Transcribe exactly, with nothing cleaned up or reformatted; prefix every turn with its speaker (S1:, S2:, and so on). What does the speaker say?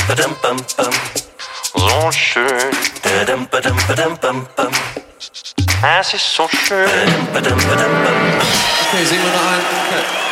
S1: So schön. Es ist so schön.
S2: Okay, singen wir noch ein. Okay.